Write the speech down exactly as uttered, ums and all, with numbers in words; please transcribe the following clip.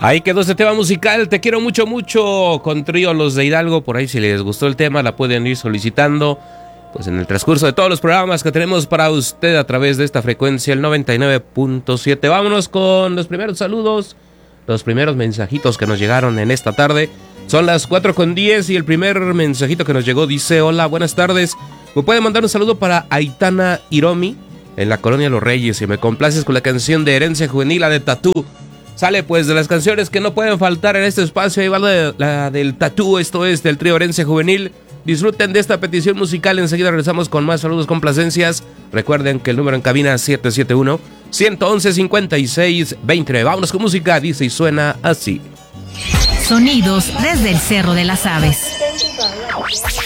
Ahí quedó este tema musical, Te quiero mucho, mucho, con Trío Los de Hidalgo. Por ahí, si les gustó el tema, la pueden ir solicitando pues en el transcurso de todos los programas que tenemos para usted a través de esta frecuencia, el noventa y nueve punto siete. Vámonos con los primeros saludos, los primeros mensajitos que nos llegaron en esta tarde. Son las cuatro con diez y el primer mensajito que nos llegó dice: hola, buenas tardes. Me pueden mandar un saludo para Aitana Hiromi en la colonia Los Reyes, y me complaces con la canción de Herencia Juvenil, la de Tatú. Sale pues, de las canciones que no pueden faltar en este espacio, ahí va la, la del Tatú, esto es del trío Herencia Juvenil. Disfruten de esta petición musical, enseguida regresamos con más saludos, complacencias. Recuerden que el número en cabina es siete siete uno, uno uno uno, cinco seis dos nueve. Vámonos con música, dice y suena así. Sonidos desde el Cerro de las Aves.